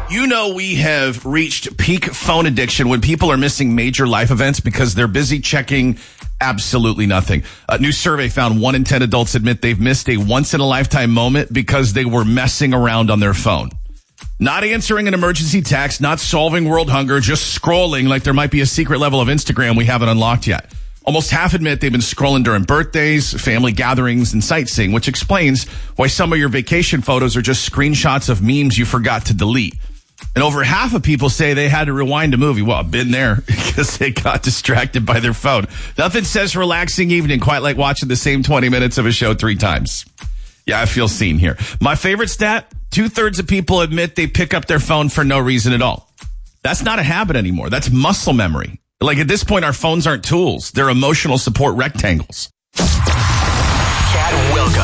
You know, we have reached peak phone addiction when people are missing major life events because they're busy checking absolutely nothing. A new survey found 1 in 10 adults admit they've missed a once-in-a-lifetime moment because they were messing around on their phone. Not answering an emergency text, not solving world hunger, just scrolling like there might be a secret level of Instagram we haven't unlocked yet. Almost half admit they've been scrolling during birthdays, family gatherings, and sightseeing, which explains why some of your vacation photos are just screenshots of memes you forgot to delete. And over half of people say they had to rewind a movie. Well, I've been there because they got distracted by their phone. Nothing says relaxing evening quite like watching the same 20 minutes of a show 3 times. Yeah, I feel seen here. My favorite stat, 2/3 of people admit they pick up their phone for no reason at all. That's not a habit anymore. That's muscle memory. Like at this point, our phones aren't tools. They're emotional support rectangles.